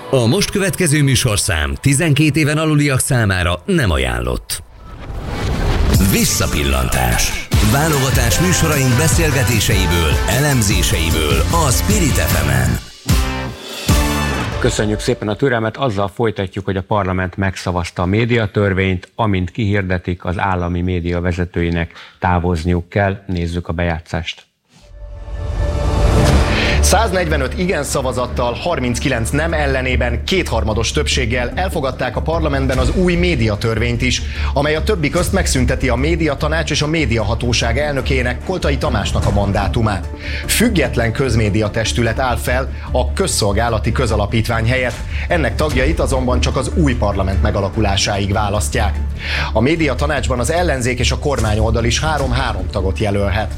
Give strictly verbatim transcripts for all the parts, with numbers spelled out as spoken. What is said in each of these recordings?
A most következő műsorszám tizenkét éven aluliak számára nem ajánlott. Visszapillantás. Válogatás műsoraink beszélgetéseiből, elemzéseiből a Spirit ef emen. Köszönjük szépen a türelmet, azzal folytatjuk, hogy a parlament megszavazta a médiatörvényt, amint kihirdetik, az állami média vezetőinek távozniuk kell. Nézzük a bejátszást. száznegyvenöt igen szavazattal, harminckilenc nem ellenében kétharmados többséggel elfogadták a parlamentben az új médiatörvényt is, amely a többi közt megszünteti a médiatanács és a médiahatóság elnökének, Koltai Tamásnak a mandátumát. Független közmédiatestület áll fel a Közszolgálati Közalapítvány helyett, ennek tagjait azonban csak az új parlament megalakulásáig választják. A médiatanácsban az ellenzék és a kormányoldal is három-három tagot jelölhet.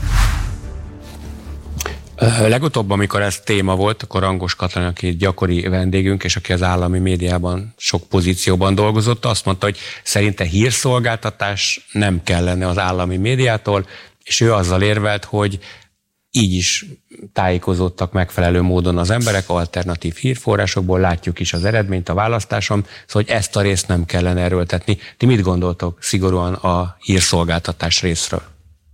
Legutóbb, amikor ez téma volt, akkor Rangos Katalin, aki gyakori vendégünk, és aki az állami médiában sok pozícióban dolgozott, azt mondta, hogy szerinte hírszolgáltatás nem kellene az állami médiától, és ő azzal érvelt, hogy így is tájékozódtak megfelelő módon az emberek, alternatív hírforrásokból, látjuk is az eredményt a választáson, szóval hogy ezt a részt nem kellene erőltetni. Ti mit gondoltok szigorúan a hírszolgáltatás részről?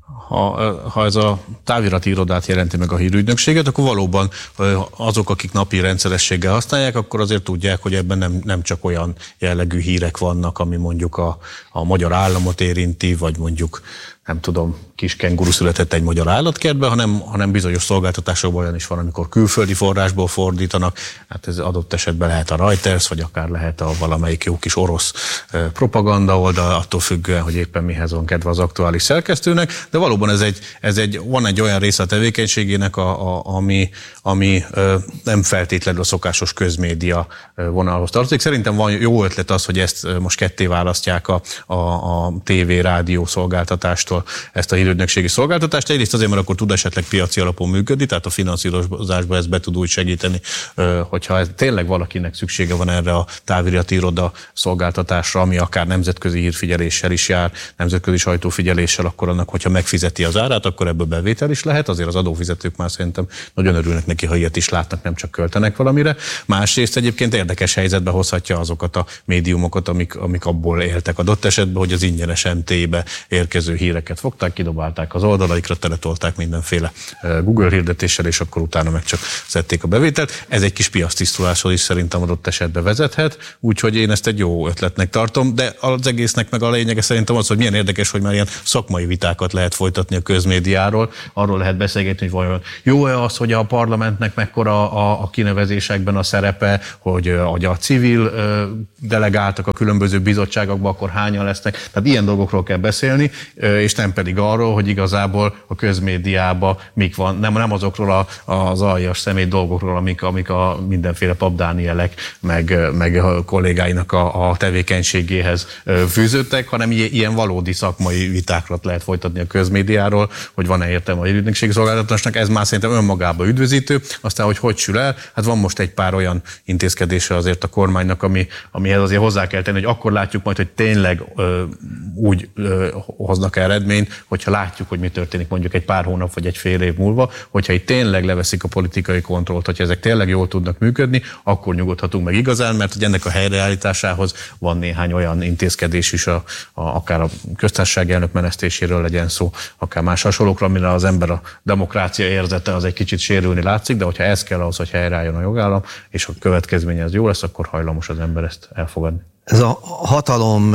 Ha, ha ez a távirati irodát jelenti meg a hírügynökséget, akkor valóban azok, akik napi rendszerességgel használják, akkor azért tudják, hogy ebben nem, nem csak olyan jellegű hírek vannak, ami mondjuk a, a magyar államot érinti, vagy mondjuk nem tudom, kis kenguru született egy magyar állatkertbe, hanem, hanem bizonyos szolgáltatásokban olyan is van, amikor külföldi forrásból fordítanak. Hát ez adott esetben lehet a Reuters, vagy akár lehet a valamelyik jó kis orosz propaganda oldal, attól függően, hogy éppen mihez van kedve az aktuális szerkesztőnek. De valóban ez egy, ez egy, van egy olyan része a tevékenységének, a, a, ami, ami nem feltétlenül a szokásos közmédia vonalhoz tartozik. Szerintem van jó ötlet az, hogy ezt most ketté választják a, a, a tévé, rádió szolgáltatástól, ezt a hírügynökségi szolgáltatást. Egyrészt azért, mert akkor tud esetleg piaci alapon működni, tehát a finanszírozásban ez be tud úgy segíteni, hogyha ez, tényleg valakinek szüksége van erre a távirati iroda szolgáltatásra, ami akár nemzetközi hírfigyeléssel is jár, nemzetközi sajtófigyeléssel, akkor annak, hogyha megfizeti az árát, akkor ebből bevétel is lehet. Azért az adófizetők már szerintem nagyon örülnek neki, ha ilyet is látnak, nem csak költenek valamire. Másrészt egyébként érdekes helyzetbe hozhatja azokat a médiumokat, amik, amik abból éltek adott esetben, hogy az ingyenes em té be érkező híreket fogták, kidobálták az oldalaikra, teletolták mindenféle Google hirdetéssel, és akkor utána meg csak szedték a bevételt. Ez egy kis piactisztuláshoz is szerintem adott esetben vezethet, úgyhogy én ezt egy jó ötletnek tartom, de az egésznek meg a lényege szerintem az, hogy milyen érdekes, hogy már ilyen szakmai vitákat lehet folytatni a közmédiáról, arról lehet beszélgetni, hogy vajon jó-e az, hogy a parlamentnek mekkora a, a kinevezésekben a szerepe, hogy, hogy a civil delegáltak a különböző bizottságokban, akkor hányan lesznek, tehát ilyen dolgokról kell beszélni, és nem pedig arról, hogy igazából a közmédiában mik van, nem, nem azokról a, az aljas személy dolgokról, amik, amik a mindenféle Pap Dánielek, meg, meg a kollégáinak a, a tevékenységéhez fűződtek, hanem ilyen valódi szakmai vitákat lehet folytatni a közmédiáról, hogy van-e értelme a hírügynökségi szolgáltatásnak, ez már szerintem önmagában üdvözítő, aztán, hogy hogy sül el, hát van most egy pár olyan intézkedése azért a kormánynak, ami, amihez azért hozzá kell tenni, hogy akkor látjuk majd, hogy tényleg ö, úgy ö, hoznak eredményt, hogyha látjuk, hogy mi történik mondjuk egy pár hónap vagy egy fél év múlva, hogyha itt tényleg leveszik a politikai kontrollt, hogyha ezek tényleg jól tudnak működni, akkor nyugodhatunk meg igazán, mert hogy ennek a helyreállításához van néhány olyan intézkedés is, a, a, akár a köztársasági elnök menesztéséről legyen szó, akár más hasonlókra, amire az ember a demokrácia érzete az egy kicsit sérülni látszik, de hogyha ez kell ahhoz, hogy helyreálljon a jogállam, és a következménye az jó lesz, akkor hajlamos az ember ezt elfogadni. Ez a hatalom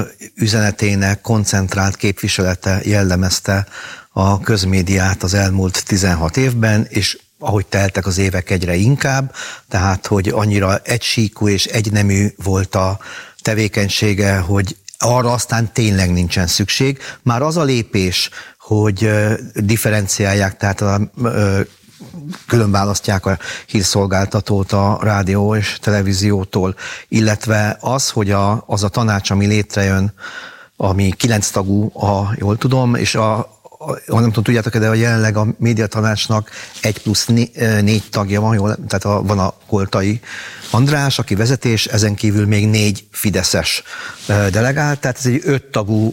üzenetének koncentrált képviselete jellemezte a közmédiát az elmúlt tizenhat évben, és ahogy teltek az évek egyre inkább, tehát hogy annyira egysíkú és egynemű volt a tevékenysége, hogy arra aztán tényleg nincsen szükség. Már az a lépés, hogy differenciálják, tehát a különválasztják a hírszolgáltatót a rádió és televíziótól, illetve az, hogy a, az a tanács, ami létrejön, ami kilenc tagú, ha jól tudom, és a, a nem tudom, tudjátok, de a jelenleg a médiatanácsnak egy plusz né, négy tagja van, jól, tehát a, van a Koltai András, aki vezetés, ezen kívül még négy fideszes delegált, tehát ez egy öt tagú,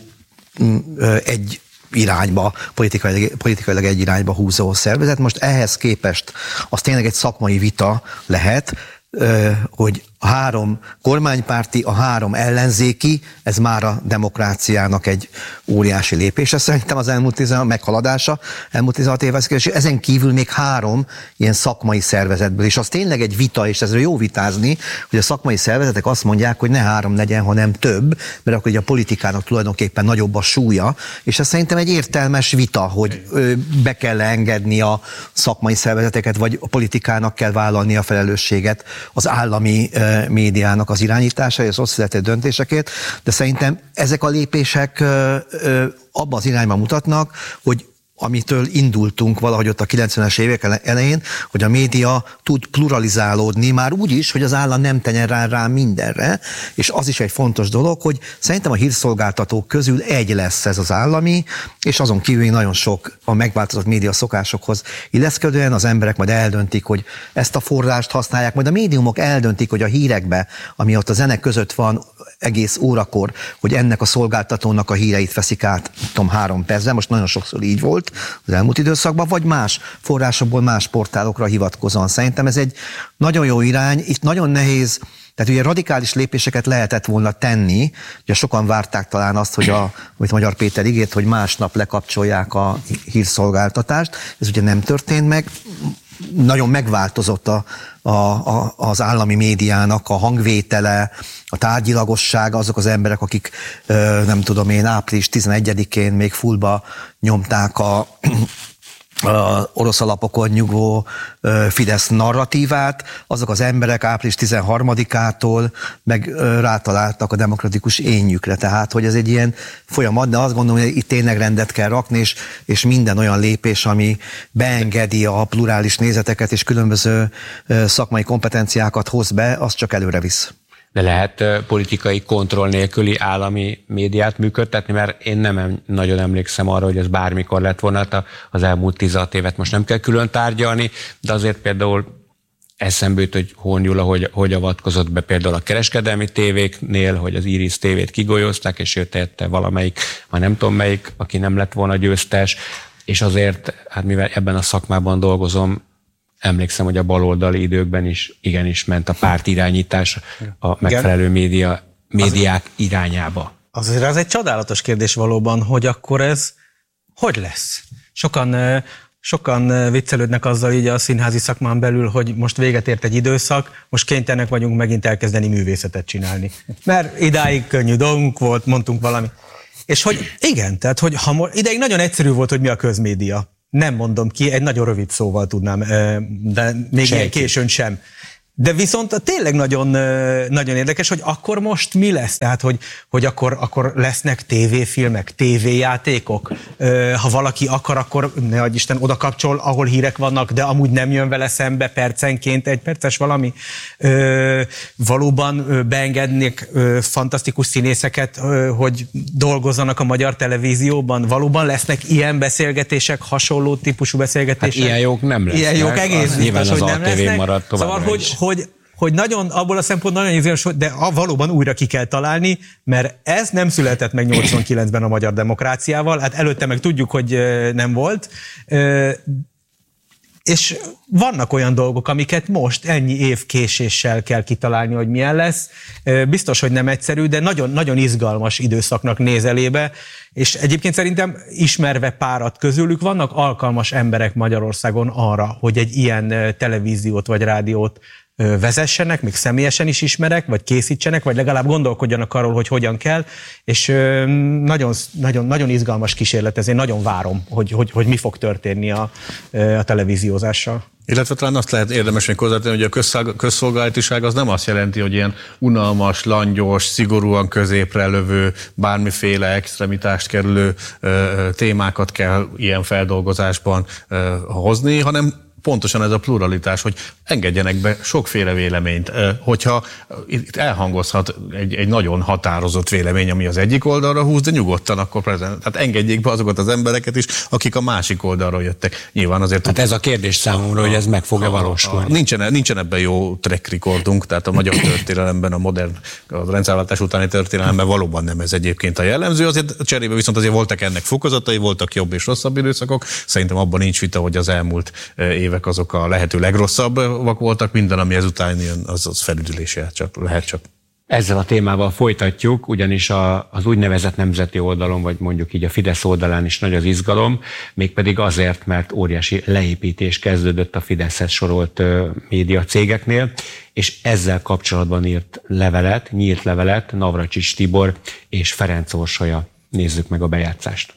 egy irányba, politikailag, politikailag egy irányba húzó szervezet. Most ehhez képest az tényleg egy szakmai vita lehet, hogy a három kormánypárti, a három ellenzéki, ez már a demokráciának egy óriási lépése szerintem az elmúlt tizenhat meghaladása, elmúlt tizenhat évvel, és ezen kívül még három ilyen szakmai szervezetből, és az tényleg egy vita, és ezről jó vitázni, hogy a szakmai szervezetek azt mondják, hogy ne három legyen, hanem több, mert akkor ugye a politikának tulajdonképpen nagyobb a súlya, és ez szerintem egy értelmes vita, hogy be kell engedni a szakmai szervezeteket, vagy a politikának kell vállalni a felelősséget az állami médiának az irányítása, az ott született döntésekért, de szerintem ezek a lépések abban az irányban mutatnak, hogy amitől indultunk valahogy ott a kilencvenes évek elején, hogy a média tud pluralizálódni már úgy is, hogy az állam nem tenyen rá, rá mindenre, és az is egy fontos dolog, hogy szerintem a hírszolgáltatók közül egy lesz ez az állami, és azon kívül nagyon sok a megváltozott média szokásokhoz illeszkedően az emberek majd eldöntik, hogy ezt a forrást használják, majd a médiumok eldöntik, hogy a hírekbe, ami ott a zene között van egész órakor, hogy ennek a szolgáltatónak a híreit veszik át, tudom, három percben, most nagyon sokszor így volt az elmúlt időszakban, vagy más forrásokból, más portálokra hivatkozóan. Szerintem ez egy nagyon jó irány, itt nagyon nehéz, tehát ugye radikális lépéseket lehetett volna tenni, ugye sokan várták talán azt, hogy a, amit Magyar Péter ígért, hogy másnap lekapcsolják a hírszolgáltatást, ez ugye nem történt meg, nagyon megváltozott a, a, a, az állami médiának a hangvétele, a tárgyilagosság, azok az emberek, akik nem tudom én, április tizenegyedikén még fullba nyomták a a orosz alapokon nyugvó Fidesz narratívát, azok az emberek április tizenharmadikától meg rátaláltak a demokratikus énjükre. Tehát, hogy ez egy ilyen folyamat, de azt gondolom, hogy itt tényleg rendet kell rakni, és, és minden olyan lépés, ami beengedi a plurális nézeteket és különböző szakmai kompetenciákat hoz be, az csak előre visz. De lehet politikai kontroll nélküli állami médiát működtetni, mert én nem nagyon emlékszem arra, hogy ez bármikor lett volna, az elmúlt tizenhat évet most nem kell külön tárgyalni, de azért például eszembe jut, hogy Horn Gyula hogy, hogy avatkozott be például a kereskedelmi tévéknél, hogy az Iris tévét kigolyozták, és ő tehette valamelyik, már nem tudom melyik, aki nem lett volna győztes, és azért, hát mivel ebben a szakmában dolgozom, emlékszem, hogy a baloldali időkben is igenis ment a pártirányítás a megfelelő média, médiák irányába. Azért az egy csodálatos kérdés valóban, hogy akkor ez hogy lesz? Sokan, sokan viccelődnek azzal így a színházi szakmán belül, hogy most véget ért egy időszak, most kénytelenek vagyunk megint elkezdeni művészetet csinálni. Mert idáig könnyű dolgunk volt, mondtunk valami. És hogy igen, tehát hogy ha ideig nagyon egyszerű volt, hogy mi a közmédia. Nem mondom ki, egy nagyon rövid szóval tudnám, de még ilyen későn sem. De viszont tényleg nagyon, nagyon érdekes, hogy akkor most mi lesz? Tehát, hogy, hogy akkor, akkor lesznek tévéfilmek, tévéjátékok. Ha valaki akar, akkor ne adj Isten, oda kapcsol, ahol hírek vannak, de amúgy nem jön vele szembe percenként egy perces valami. Valóban beengednék fantasztikus színészeket, hogy dolgozzanak a magyar televízióban. Valóban lesznek ilyen beszélgetések, hasonló típusú beszélgetések? Hát ilyen jók nem lesznek. Ilyen jók egész az nyilván az a té vé maradt továbbra szóval, hogy, hogy, hogy nagyon, abból a szempontból nagyon izgalmas, de valóban újra ki kell találni, mert ez nem született meg nyolcvankilencben a magyar demokráciával, hát előtte meg tudjuk, hogy nem volt, és vannak olyan dolgok, amiket most ennyi év késéssel kell kitalálni, hogy milyen lesz. Biztos, hogy nem egyszerű, de nagyon, nagyon izgalmas időszaknak néz elébe, és egyébként szerintem ismerve párat közülük vannak alkalmas emberek Magyarországon arra, hogy egy ilyen televíziót vagy rádiót vezessenek, még személyesen is ismerek, vagy készítsenek, vagy legalább gondolkodjanak arról, hogy hogyan kell, és nagyon, nagyon, nagyon izgalmas kísérlet ez, én nagyon várom, hogy, hogy, hogy mi fog történni a, a televíziózással. Illetve talán azt lehet érdemes még hozzátenni, hogy a közszolgálatiság az nem azt jelenti, hogy ilyen unalmas, langyos, szigorúan középre lövő, bármiféle extremitást kerülő ö, témákat kell ilyen feldolgozásban ö, hozni, hanem pontosan ez a pluralitás, hogy engedjenek be sokféle véleményt. Hogyha itt elhangozhat egy, egy nagyon határozott vélemény, ami az egyik oldalra húz, de nyugodtan akkor prezent. Tehát engedjék be azokat az embereket is, akik a másik oldalról jöttek. Nyilván azért... Hát ez a kérdés számomra, hogy ez meg fog-e valósulni. Nincsen, nincsen ebben jó track recordunk, tehát a magyar történelemben, a modern a rendszerváltás utáni történelemben valóban nem ez egyébként a jellemző. Azért cserébe viszont azért voltak ennek fokozatai, voltak jobb és rosszabb időszakok. Szerintem abban nincs vita, hogy az elmúlt évek évek azok a lehető legrosszabbak voltak, minden, ami ezután jön, az, az felüdülésé csak, lehet csak. Ezzel a témával folytatjuk, ugyanis a, az úgynevezett nemzeti oldalon, vagy mondjuk így a Fidesz oldalán is nagy az izgalom, mégpedig azért, mert óriási leépítés kezdődött a Fideszhez sorolt ö, média cégeknél, és ezzel kapcsolatban írt levelet, nyílt levelet Navracsics Tibor és Ferenc Orsolya. Nézzük meg a bejátszást.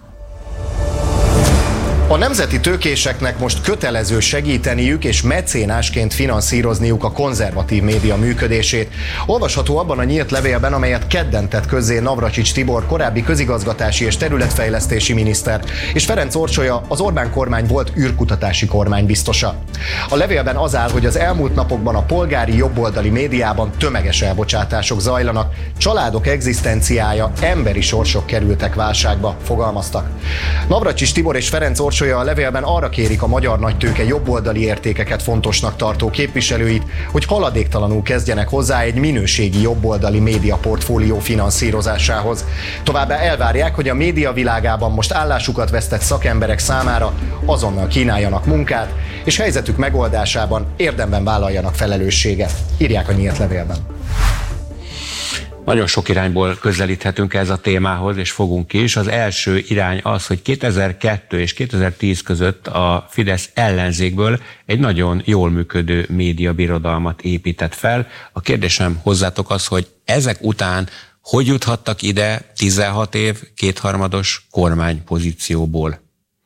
A nemzeti tőkéseknek most kötelező segíteniük és mecénásként finanszírozniuk a konzervatív média működését. Olvasható abban a nyílt levélben, amelyet kedden tett közzé Navracsics Tibor, korábbi közigazgatási és területfejlesztési miniszter, és Ferenc Orsolya, az Orbán kormány volt űrkutatási kormány biztosa. A levélben az áll, hogy az elmúlt napokban a polgári jobboldali médiában tömeges elbocsátások zajlanak, családok egzisztenciája, emberi sorsok kerültek válságba, fogalmaztak. Navracsics Tibor és Ferenc Orsolya a levélben arra kérik a magyar nagytőke jobboldali értékeket fontosnak tartó képviselőit, hogy haladéktalanul kezdjenek hozzá egy minőségi jobboldali médiaportfólió finanszírozásához. Továbbá elvárják, hogy a média világában most állásukat vesztett szakemberek számára azonnal kínáljanak munkát, és helyzetük megoldásában érdemben vállaljanak felelősséget, írják a nyílt levélben. Nagyon sok irányból közelíthetünk ez a témához, és fogunk is. Az első irány az, hogy kétezer-kettő és kétezer-tíz között a Fidesz ellenzékből egy nagyon jól működő médiabirodalmat épített fel. A kérdésem hozzátok az, hogy ezek után hogy juthattak ide tizenhat év kétharmados kormánypozícióból?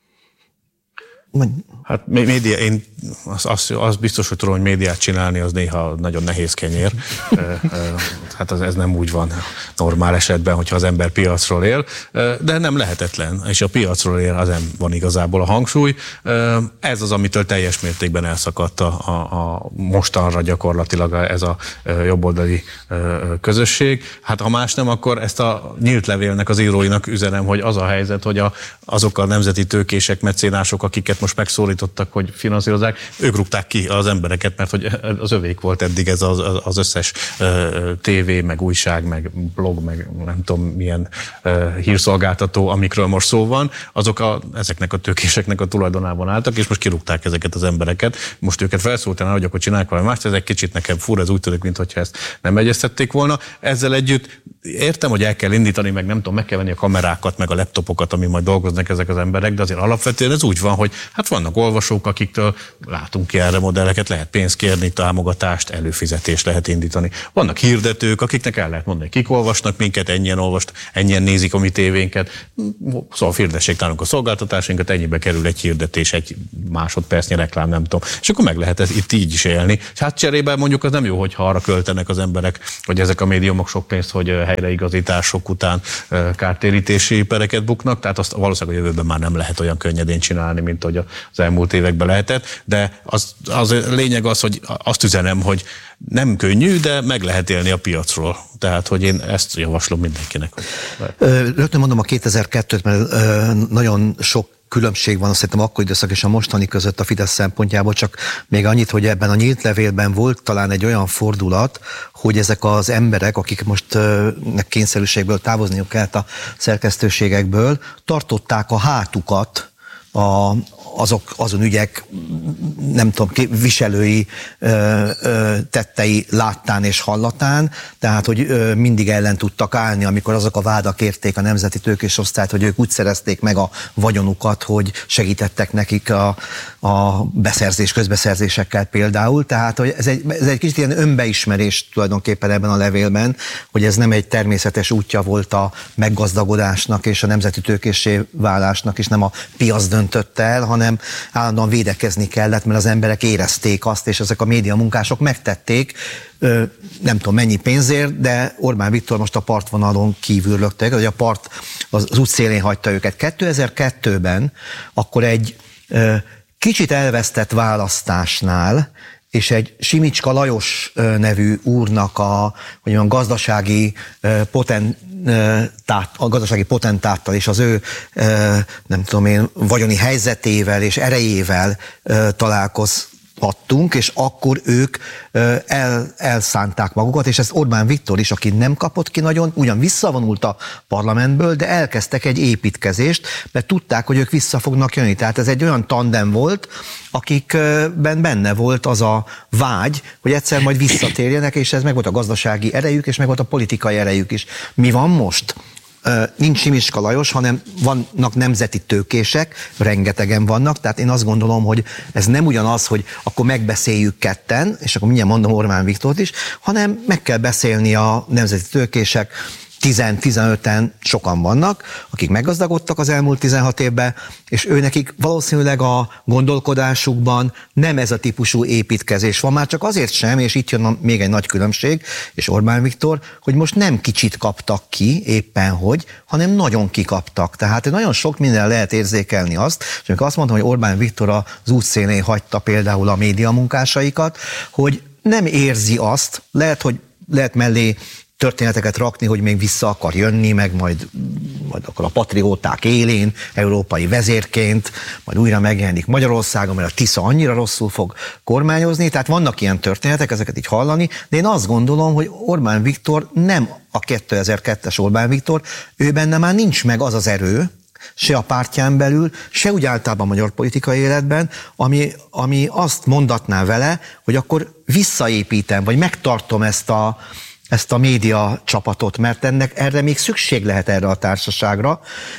Hát média, én az, az, az biztos, hogy tudom, hogy médiát csinálni, az néha nagyon nehéz kenyér. Hát az, ez nem úgy van normál esetben, hogyha az ember piacról él, de nem lehetetlen, és a piacról él, az nem van igazából a hangsúly. Ez az, amitől teljes mértékben elszakadt a, a, a mostanra gyakorlatilag ez a jobboldali közösség. Hát ha más nem, akkor ezt a nyílt levélnek az íróinak üzenem, hogy az a helyzet, hogy a, azok a nemzeti tőkések, mecénások, akiket most megszólítottak, hogy finanszírozzák, ők rúgták ki az embereket, mert hogy az övék volt eddig ez az, az összes tévé, meg újság, meg blog, meg nem tudom milyen hírszolgáltató, amikről most szó van, azok a, ezeknek a tőkéseknek a tulajdonában álltak, és most kirúgták ezeket az embereket. Most őket felszólítaná, hogy akkor csinálják valami mást, ez egy kicsit nekem fura, ez úgy tűnik, mintha ezt nem egyeztették volna. Ezzel együtt értem, hogy el kell indítani, meg nem tudom, meg kell venni a kamerákat, meg a laptopokat, ami majd dolgoznak ezek az emberek, de azért alapvetően ez úgy van, hogy hát vannak olvasók, akiktől látunk ki erre modelleket, lehet pénzt kérni, támogatást, előfizetést lehet indítani. Vannak hirdetők, akiknek el lehet mondani, kik olvasnak minket, ennyien olvast, ennyien nézik a mi tévénket, szóval hirdessék nálunk a szolgáltatásunkat, ennyibe kerül egy hirdetés, egy másodpercnyi reklám, nem tudom. És akkor meg lehet ez itt így is élni. És hát cserébe mondjuk az nem jó, hogyha arra költenek az emberek, hogy ezek a médiumok sok pénzt, hogy helyreigazítások után kártérítési pereket buknak, tehát azt valószínűleg a jövőben már nem lehet olyan könnyedén csinálni, mint hogy az elmúlt években lehetett, de az, az lényeg az, hogy azt üzenem, hogy nem könnyű, de meg lehet élni a piacról. Tehát, hogy én ezt javaslom mindenkinek. Rögtön mondom a kétezer-kettőt, mert nagyon sok különbség van, azt szerintem akkor időszak és a mostani között a Fidesz szempontjából, csak még annyit, hogy ebben a nyílt levélben volt talán egy olyan fordulat, hogy ezek az emberek, akik most kényszerűségből távozniuk kellett a szerkesztőségekből, tartották a hátukat a, azok, azon ügyek, nem tudom, viselői ö, ö, tettei láttán és hallatán, tehát, hogy ö, mindig ellen tudtak állni, amikor azok a vádak érték a nemzeti tőkés osztályt, hogy ők úgy szerezték meg a vagyonukat, hogy segítettek nekik a, a beszerzés, közbeszerzésekkel például, tehát, hogy ez egy, ez egy kicsit ilyen önbeismerés tulajdonképpen ebben a levélben, hogy ez nem egy természetes útja volt a meggazdagodásnak és a nemzeti tőkéssé válásnak, és nem a piac döntött el, hanem állandóan védekezni kellett, mert az emberek érezték azt, és ezek a média munkások megtették, nem tudom mennyi pénzért, de Orbán Viktor most a partvonalon kívül lökte, hogy a part az út szélén hagyta őket. kétezer-kettőben akkor egy kicsit elvesztett választásnál, és egy Simicska Lajos nevű úrnak a, hogy mondjam, gazdasági potentát, a gazdasági potentáttal és az ő, nem tudom én, vagyoni helyzetével és erejével találkozhattak adtunk, és akkor ők el, elszánták magukat, és ez Orbán Viktor is, aki nem kapott ki nagyon, ugyan visszavonult a parlamentből, de elkezdtek egy építkezést, mert tudták, hogy ők vissza fognak jönni. Tehát ez egy olyan tandem volt, akikben benne volt az a vágy, hogy egyszer majd visszatérjenek, és ez meg volt a gazdasági erejük, és meg volt a politikai erejük is. Mi van most? Nincs Simiska Lajos, hanem vannak nemzeti tőkések, rengetegen vannak, tehát én azt gondolom, hogy ez nem ugyanaz, hogy akkor megbeszéljük ketten, és akkor mindjárt mondom Orbán Viktort is, hanem meg kell beszélni a nemzeti tőkések, tíz-tizenöten sokan vannak, akik meggazdagodtak az elmúlt tizenhat évben, és őnekik valószínűleg a gondolkodásukban nem ez a típusú építkezés van, már csak azért sem, és itt jön még egy nagy különbség, és Orbán Viktor, hogy most nem kicsit kaptak ki éppen hogy, hanem nagyon kikaptak. Tehát nagyon sok minden lehet érzékelni azt, és amikor azt mondtam, hogy Orbán Viktor az útszélén hagyta például a médiamunkásaikat, hogy nem érzi azt, lehet, hogy lehet mellé történeteket rakni, hogy még vissza akar jönni, meg majd, majd akkor a patrióták élén, európai vezérként, majd újra megjelenik Magyarországon, mert a Tisza annyira rosszul fog kormányozni, tehát vannak ilyen történetek, ezeket így hallani, de én azt gondolom, hogy Orbán Viktor nem a kétezer-kettes Orbán Viktor, ő benne már nincs meg az az erő, se a pártján belül, se úgy általában a magyar politikai életben, ami, ami azt mondatná vele, hogy akkor visszaépítem, vagy megtartom ezt a ezt a média csapatot, mert ennek erre még szükség lehet erre a társaságra.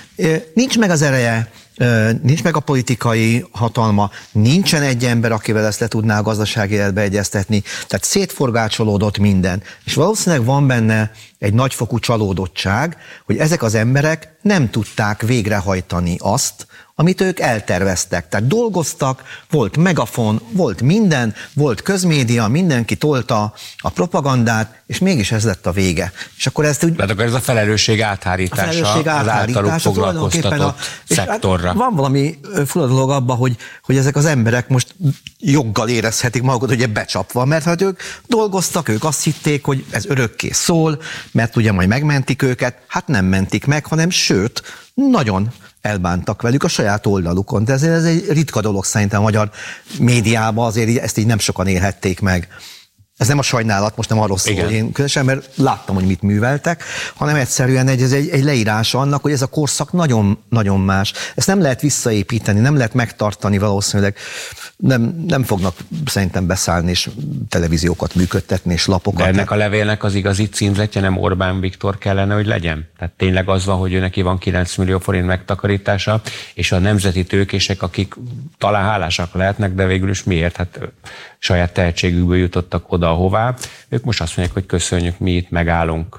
Nincs meg az ereje, nincs meg a politikai hatalma, nincsen egy ember, akivel ezt le tudná a gazdasági életbe egyeztetni, tehát szétforgácsolódott minden. És valószínűleg van benne egy nagyfokú csalódottság, hogy ezek az emberek nem tudták végrehajtani azt, amit ők elterveztek. Tehát dolgoztak, volt megafon, volt minden, volt közmédia, mindenki tolta a propagandát, és mégis ez lett a vége. És akkor ezt úgy... Tehát akkor ez a felelősség áthárítása, a felelősség áthárítása az általuk foglalkoztatott a, szektorra. Van valami fura dolog abban, hogy, hogy ezek az emberek most joggal érezhetik magukat, ugye becsapva, mert hát ők dolgoztak, ők azt hitték, hogy ez örökké szól, mert ugye majd megmentik őket, hát nem mentik meg, hanem sőt, nagyon elbántak velük a saját oldalukon, de ez, ez egy ritka dolog szerintem a magyar médiában, azért ezt így nem sokan élhették meg. Ez nem a sajnálat, most nem arról szól, hogy én különösen, mert láttam, hogy mit műveltek, hanem egyszerűen egy, ez egy, egy leírása annak, hogy ez a korszak nagyon-nagyon más. Ezt nem lehet visszaépíteni, nem lehet megtartani valószínűleg. Nem, nem fognak szerintem beszállni és televíziókat működtetni és lapokat. De ennek a levélnek az igazi címzetje nem Orbán Viktor kellene, hogy legyen? Tehát tényleg az van, hogy ő neki van kilenc millió forint megtakarítása, és a nemzeti tőkések, akik talán hálásak lehetnek, de végül is miért? Hát saját tehetségükből jutottak oda, ahová. Ők most azt mondják, hogy köszönjük, mi itt megállunk.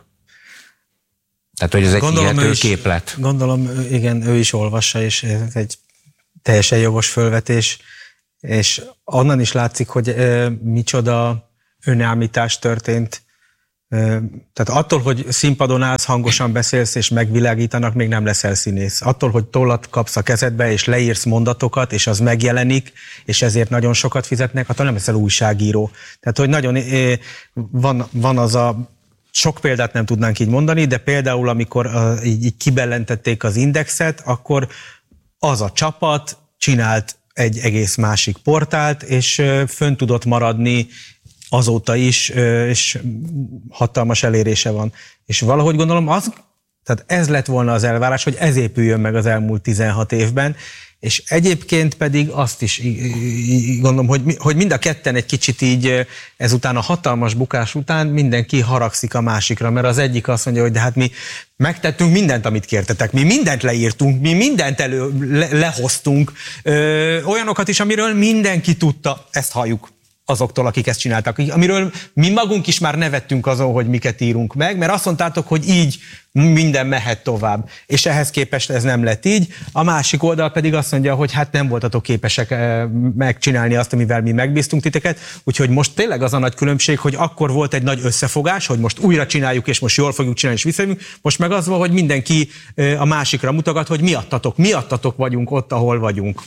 Tehát, hogy ez egy hihető képlet. Gondolom, igen, ő is olvassa, és ez egy teljesen jogos fölvetés, és onnan is látszik, hogy e, micsoda önállítás történt. E, tehát attól, hogy színpadon állsz, hangosan beszélsz, és megvilágítanak, még nem leszel színész. Attól, hogy tollat kapsz a kezedbe, és leírsz mondatokat, és az megjelenik, és ezért nagyon sokat fizetnek, attól nem leszel újságíró. Tehát, hogy nagyon e, van, van az a sok példát nem tudnánk így mondani, de például, amikor a, így, így kibelentették az Indexet, akkor az a csapat csinált egy egész másik portált, és fönn tudott maradni azóta is, és hatalmas elérése van. És valahogy gondolom, az, tehát ez lett volna az elvárás, hogy ez épüljön meg az elmúlt tizenhat évben, és egyébként pedig azt is gondolom, hogy, hogy mind a ketten egy kicsit így ezután a hatalmas bukás után mindenki haragszik a másikra, mert az egyik azt mondja, hogy de hát mi megtettünk mindent, amit kértetek, mi mindent leírtunk, mi mindent elő le, lehoztunk, ö, olyanokat is, amiről mindenki tudta, ezt halljuk azoktól, akik ezt csináltak, amiről mi magunk is már nevettünk azon, hogy miket írunk meg, mert azt mondtátok, hogy így minden mehet tovább, és ehhez képest ez nem lett így. A másik oldal pedig azt mondja, hogy hát nem voltatok képesek megcsinálni azt, amivel mi megbíztunk titeket, úgyhogy most tényleg az a nagy különbség, hogy akkor volt egy nagy összefogás, hogy most újra csináljuk, és most jól fogjuk csinálni, és visszajövünk, most meg az van, hogy mindenki a másikra mutogat, hogy miattatok, miattatok vagyunk ott, ahol vagyunk.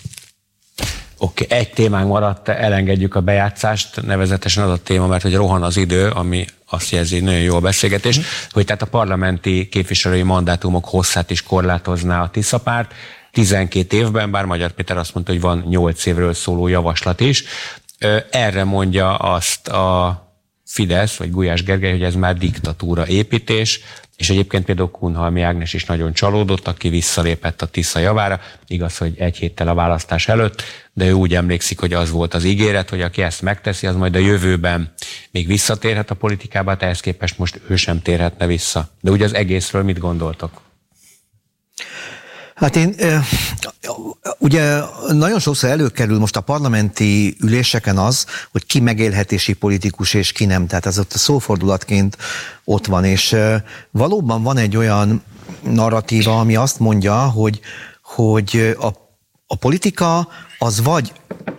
Oké, okay, egy témánk maradt, elengedjük a bejátszást, nevezetesen az a téma, mert hogy rohan az idő, ami azt jelzi, nagyon jó a beszélgetés, mm. hogy tehát a parlamenti képviselői mandátumok hosszát is korlátozná a Tisza párt, tizenkét évben, bár Magyar Péter azt mondta, hogy van nyolc évről szóló javaslat is. Erre mondja azt a Fidesz, vagy Gulyás Gergely, hogy ez már diktatúra építés, és egyébként például Kunhalmi Ágnes is nagyon csalódott, aki visszalépett a Tisza javára. Igaz, hogy egy héttel a választás előtt, de ő úgy emlékszik, hogy az volt az ígéret, hogy aki ezt megteszi, az majd a jövőben még visszatérhet a politikába, tehát ehhez képest most ő sem térhetne vissza. De ugye az egészről mit gondoltok? Hát én, ugye nagyon sokszor előkerül most a parlamenti üléseken az, hogy ki megélhetési politikus és ki nem. Tehát ez ott a szófordulatként ott van, és valóban van egy olyan narratíva, ami azt mondja, hogy, hogy a, a politika az vagy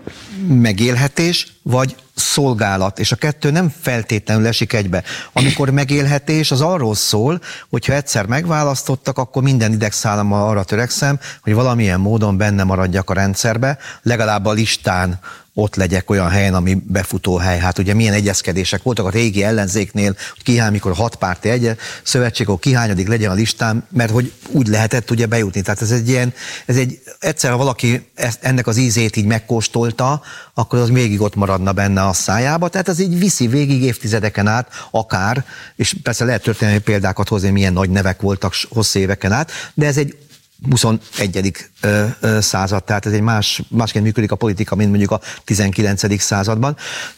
megélhetés, vagy szolgálat, és a kettő nem feltétlenül esik egybe. Amikor megélhetés, az arról szól, hogyha egyszer megválasztottak, akkor minden idegszálammal arra törekszem, hogy valamilyen módon benne maradjak a rendszerbe, legalább a listán ott legyek olyan helyen, ami befutó hely. Hát ugye milyen egyezkedések voltak a régi ellenzéknél, hogy kihány, mikor hat párti egy szövetség, akkor kihányadik legyen a listán, mert hogy úgy lehetett ugye bejutni. Tehát ez egy ilyen, ez egy, egyszer ha valaki ezt, ennek az ízét így megkóstolta, akkor az végig ott maradna benne a szájába. Tehát ez így viszi végig évtizedeken át, akár, és persze lehet történelmi példákat hozni, milyen nagy nevek voltak hosszú éveken át, de ez egy huszonegyedik század, tehát ez egy más, másként működik a politika, mint mondjuk a tizenkilencedik században.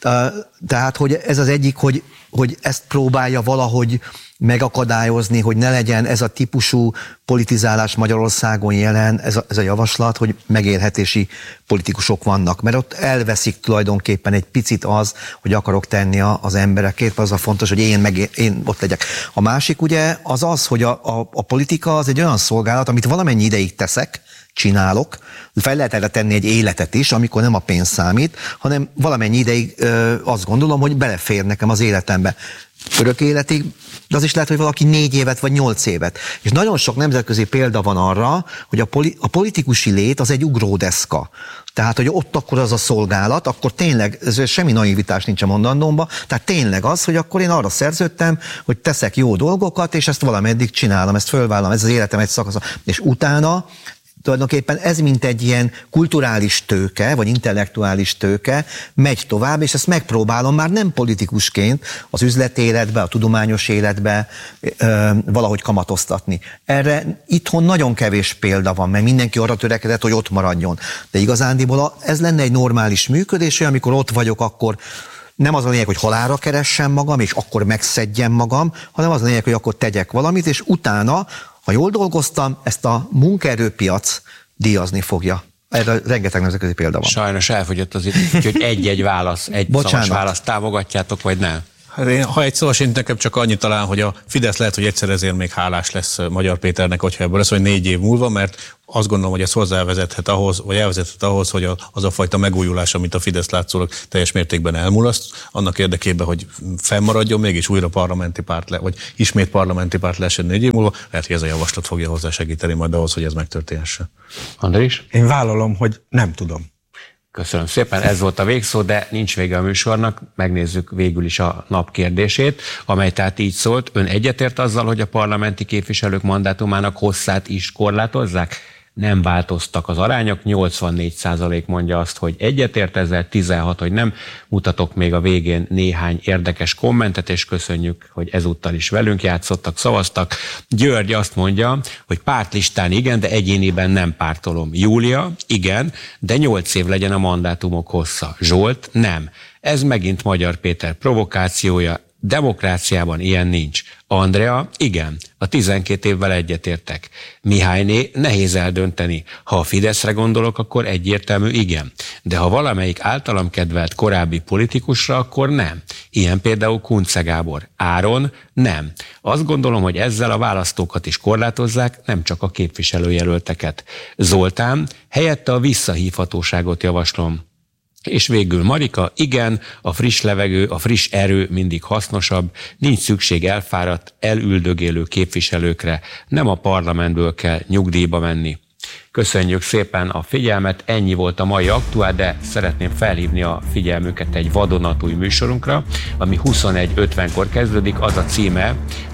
Tehát, hogy ez az egyik, hogy, hogy ezt próbálja valahogy megakadályozni, hogy ne legyen ez a típusú politizálás Magyarországon jelen, ez a, ez a javaslat, hogy megélhetési politikusok vannak, mert ott elveszik tulajdonképpen egy picit az, hogy akarok tenni az emberekért, az a fontos, hogy én, meg, én ott legyek. A másik ugye az az, hogy a, a, a politika az egy olyan szolgálat, amit valamennyi ideig teszek, csinálok, fel lehet erre tenni egy életet is, amikor nem a pénz számít, hanem valamennyi ideig ö, azt gondolom, hogy belefér nekem az életembe. Örök életig, de az is lehet, hogy valaki négy évet vagy nyolc évet. És nagyon sok nemzetközi példa van arra, hogy a, poli, a politikusi lét az egy ugródeszka. Tehát, hogy ott akkor az a szolgálat, akkor tényleg, ez semmi naivitás nincs a mondandómban, tehát tényleg az, hogy akkor én arra szerződtem, hogy teszek jó dolgokat, és ezt valameddig csinálom, ezt fölvállalom, ez az életem egy szakasza. És utána tulajdonképpen ez mint egy ilyen kulturális tőke, vagy intellektuális tőke megy tovább, és ezt megpróbálom már nem politikusként az üzletéletbe, a tudományos életbe ö, valahogy kamatoztatni. Erre itthon nagyon kevés példa van, mert mindenki arra törekedett, hogy ott maradjon. De igazándiból ez lenne egy normális működés, hogy amikor ott vagyok, akkor nem az a lényeg, hogy halálra keressem magam, és akkor megszedjem magam, hanem az a lényeg, hogy akkor tegyek valamit, és utána, ha jól dolgoztam, ezt a munkaerőpiac díjazni fogja. Erre rengeteg nemzetközi példa van. Sajnos elfogyott az itt, úgyhogy egy-egy válasz, egy szavas választ támogatjátok, vagy nem? Hát én, ha egy szavas, én nekem csak annyit talán, hogy a Fidesz lehet, hogy egyszer ezért még hálás lesz Magyar Péternek, hogyha ebből lesz, hogy négy év múlva, mert azt gondolom, hogy ez hozzávezethet ahhoz, vagy elvezethet ahhoz, hogy az a fajta megújulás, amit a Fidesz látszólag teljes mértékben elmulaszt, annak érdekében, hogy fennmaradjon még, és újra parlamenti párt, le, vagy ismét parlamenti párt lehessen négy év múlva, lehet, hogy ez a javaslat fogja hozzá segíteni majd ahhoz, hogy ez megtörténhessen. Andris? Én vállalom, hogy nem tudom. Köszönöm szépen, ez volt a végszó, de nincs vége a műsornak, megnézzük végül is a nap kérdését, amely tehát így szólt. Ön egyetért azzal, hogy a parlamenti képviselők mandátumának hosszát is korlátozzák? Nem változtak az arányok, nyolcvannégy százalék mondja azt, hogy egyetért ezzel, tizenhat, hogy nem. Mutatok még a végén néhány érdekes kommentet, és köszönjük, hogy ezúttal is velünk játszottak, szavaztak. György azt mondja, hogy pártlistán igen, de egyéniben nem pártolom. Júlia, igen, de nyolc év legyen a mandátumok hossza. Zsolt, nem. Ez megint Magyar Péter provokációja. Demokráciában ilyen nincs. Andrea, igen, a tizenkét évvel egyetértek. Mihályné, nehéz eldönteni. Ha a Fideszre gondolok, akkor egyértelmű igen. De ha valamelyik általam kedvelt korábbi politikusra, akkor nem. Ilyen például Kunce Gábor. Áron, nem. Azt gondolom, hogy ezzel a választókat is korlátozzák, nem csak a képviselőjelölteket. Zoltán, helyette a visszahívhatóságot javaslom. És végül Marika, igen, a friss levegő, a friss erő mindig hasznosabb, nincs szükség elfáradt, elüldögélő képviselőkre, nem a parlamentből kell nyugdíjba menni. Köszönjük szépen a figyelmet, ennyi volt a mai aktuál, de szeretném felhívni a figyelmüket egy vadonatúj műsorunkra, ami huszonegy ötvenkor kezdődik, az a címe, hogy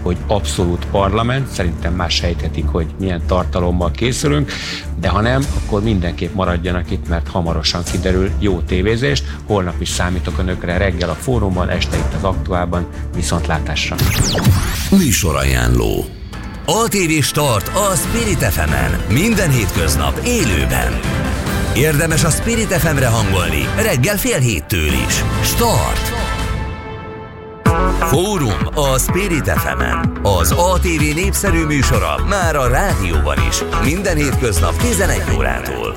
hogy abszolút parlament, szerintem már sejthetik, hogy milyen tartalommal készülünk, de ha nem, akkor mindenképp maradjanak itt, mert hamarosan kiderül jó tévézést. Holnap is számítok önökre reggel a Fórumban, este itt az Aktuálban. Viszontlátásra! Műsorajánló. á té vé Start a Spirit ef emen. Minden hétköznap élőben. Érdemes a Spirit ef emre hangolni, reggel fél héttől is. Start! Fórum a Spirit ef emen. Az á té vé népszerű műsora már a rádióban is. Minden hétköznap tizenegy órától.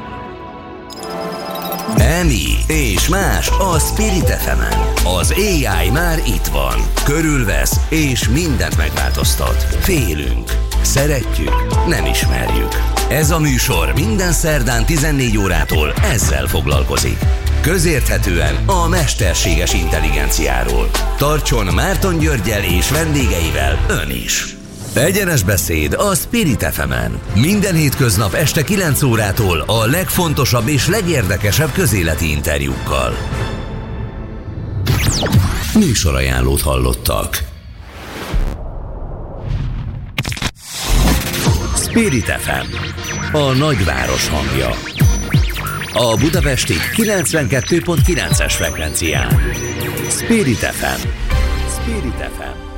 Emi és más a Spirit ef emen. Az á i már itt van. Körülvesz és mindent megváltoztat. Félünk. Szeretjük, nem ismerjük. Ez a műsor minden szerdán tizennégy órától ezzel foglalkozik. Közérthetően a mesterséges intelligenciáról. Tartson Márton Györggyel és vendégeivel ön is. Egyenes beszéd a Spirit ef emen. Minden hétköznap este kilenc órától a legfontosabb és legérdekesebb közéleti interjúkkal. Műsorajánlót hallottak. Spirit ef em, a nagyváros hangja. A budapesti kilencvenkettő pont kilences frekvencián. Spirit ef em. Spirit ef em.